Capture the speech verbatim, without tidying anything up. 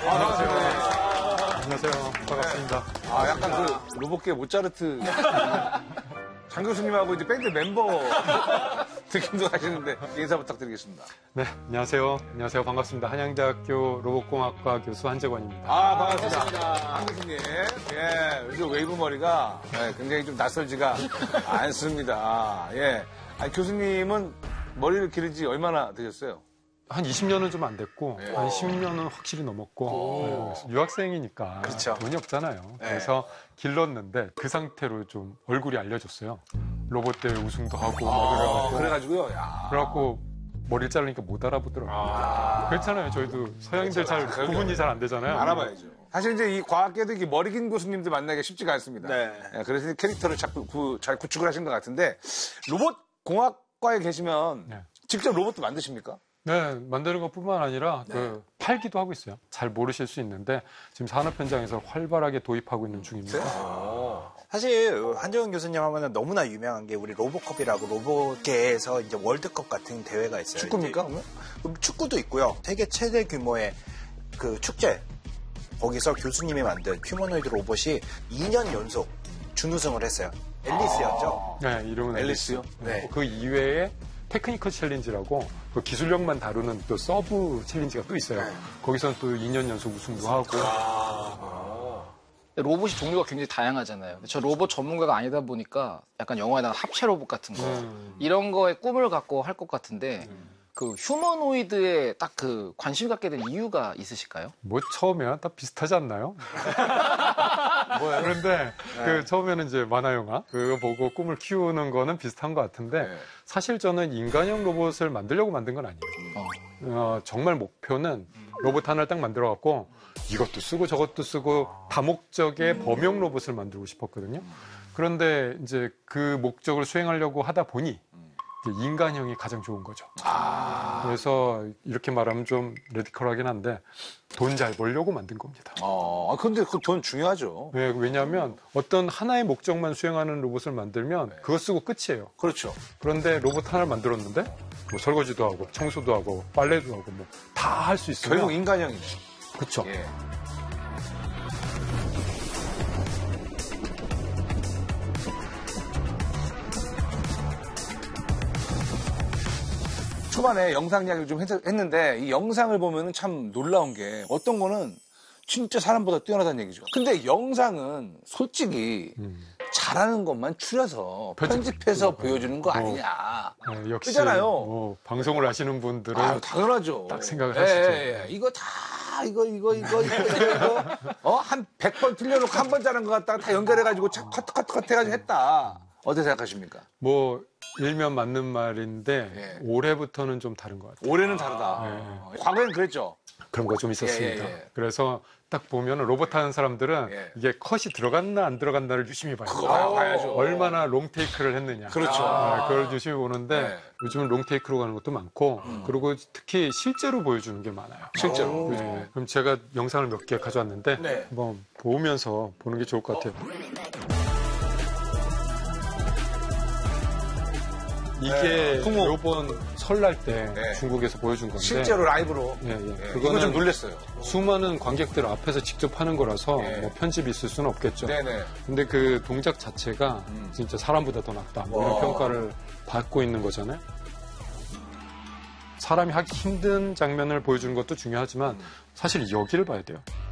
안녕하세요. 안녕하세요. 반갑습니다. 아, 약간 그 로봇계 모차르트 장 교수님하고 이제 밴드 멤버 느낌도 하시는데 인사 부탁드리겠습니다. 네, 안녕하세요. 안녕하세요. 반갑습니다. 한양대학교 로봇공학과 교수 한재권입니다. 아, 반갑습니다. 반갑습니다. 한 교수님. 예, 요즘 웨이브 머리가 예, 굉장히 좀 낯설지가 않습니다. 예. 아니, 교수님은 머리를 기른 지 얼마나 되셨어요? 한 이십 년은 좀 안 됐고 네. 한 십 년은 확실히 넘었고 네, 유학생이니까 그렇죠. 돈이 없잖아요. 네. 그래서 길렀는데 그 상태로 좀 얼굴이 알려졌어요. 로봇 대회 우승도 하고 막 그래가지고 그래가지고요. 야. 그래갖고 머리를 자르니까 못 알아보더라고요. 아. 그렇잖아요. 저희도 서양인들 잘 그렇죠. 구분이 잘 안 되잖아요. 알아봐야죠. 사실 이제 이 과학계도 이 머리 긴 교수님들 만나기가 쉽지가 않습니다. 네. 예, 그래서 캐릭터를 자꾸 구, 잘 구축을 하신 것 같은데 로봇 공학과에 계시면 네. 직접 로봇도 만드십니까? 네, 만드는 것뿐만 아니라 그 팔기도 하고 있어요. 잘 모르실 수 있는데 지금 산업 현장에서 활발하게 도입하고 있는 중입니다. 사실 한재원 교수님 하면 너무나 유명한 게 우리 로보컵이라고 로봇계에서 이제 월드컵 같은 대회가 있어요. 축구입니까? 이제 축구도 있고요. 세계 최대 규모의 그 축제 거기서 교수님이 만든 휴머노이드 로봇이 이 년 연속 준우승을 했어요. 앨리스였죠. 네, 이름은 앨리스요? 앨리스. 네. 그 이외에 테크니컬 챌린지라고 그 기술력만 다루는 또 서브 챌린지가 또 있어요. 거기서는 또 이 년 연속 우승도 하고. 로봇이 종류가 굉장히 다양하잖아요. 저 로봇 전문가가 아니다 보니까 약간 영화에다가 합체 로봇 같은 거 음. 이런 거에 꿈을 갖고 할 것 같은데 그 휴머노이드에 딱 그 관심 갖게 된 이유가 있으실까요? 뭐 처음에야 다 비슷하지 않나요? 뭐예요? 그런데 그 처음에는 이제 만화 영화 그거 보고 꿈을 키우는 거는 비슷한 것 같은데 네. 사실 저는 인간형 로봇을 만들려고 만든 건 아니에요. 어. 어, 정말 목표는 로봇 하나를 딱 만들어 갖고 이것도 쓰고 저것도 쓰고 다목적의 범용 로봇을 만들고 싶었거든요. 그런데 이제 그 목적을 수행하려고 하다 보니 이제 인간형이 가장 좋은 거죠. 그래서 이렇게 말하면 좀 레디컬하긴 한데 돈 잘 벌려고 만든 겁니다. 어, 근데 그 돈 중요하죠. 왜, 왜냐하면 어떤 하나의 목적만 수행하는 로봇을 만들면 그거 쓰고 끝이에요. 그렇죠. 그런데 로봇 하나를 만들었는데 뭐 설거지도 하고 청소도 하고 빨래도 하고 뭐 다 할 수 있으면 결국 인간형이네. 그렇죠. 예. 초반에 영상 이야기를 좀 했- 했는데 이 영상을 보면은 참 놀라운 게 어떤 거는 진짜 사람보다 뛰어나다는 얘기죠. 근데 영상은 솔직히 음. 잘하는 것만 추려서 편집- 편집해서 보여주는 거 아니냐. 네, 역시 그잖아요. 뭐 방송을 하시는 분들은 아유, 당연하죠. 딱 생각을 예, 하시죠. 예, 예. 이거 다 이거 이거 이거 이거 이거 어? 한 백 번 틀려놓고 한 번 잘한 것 같다가 다 연결해가지고 차- 커트 커트 커트 해가지고 했다. 어떻게 생각하십니까? 뭐 일면 맞는 말인데 예. 올해부터는 좀 다른 것 같아요. 올해는 다르다. 과거에는 그랬죠. 그런 거 좀 있었습니다. 예, 예, 예. 그래서 딱 보면 로봇 하는 사람들은 예. 이게 컷이 들어갔나 안 들어갔나를 유심히 봐요. 그거 봐야- 봐야죠. 얼마나 롱테이크를 했느냐. 그렇죠. 아, 그걸 유심히 보는데 네. 요즘은 롱테이크로 가는 것도 많고 그리고 특히 실제로 보여주는 게 많아요. 실제로. 네. 그럼 제가 영상을 몇 개 가져왔는데 네. 한번 보면서 보는 게 좋을 것 같아요. 이게 풍무. 요번 설날 때 네. 중국에서 보여준 건데 실제로 라이브로. 예, 예. 예, 이거 그거는 좀 놀랬어요. 수많은 관객들 앞에서 직접 하는 거라서 예. 뭐 편집이 있을 수는 없겠죠. 네네. 근데 그 동작 자체가 음. 진짜 사람보다 더 낫다. 뭐 이런 와. 평가를 받고 있는 거잖아요. 사람이 하기 힘든 장면을 보여주는 것도 중요하지만 사실 여기를 봐야 돼요.